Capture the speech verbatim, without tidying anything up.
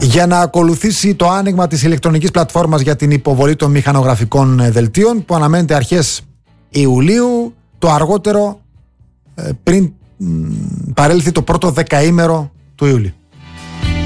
για να ακολουθήσει το άνοιγμα της ηλεκτρονικής πλατφόρμας για την υποβολή των μηχανογραφικών δελτίων που αναμένεται αρχές Ιουλίου, το αργότερο πριν παρέλθει το πρώτο δεκαήμερο του Ιούλιου.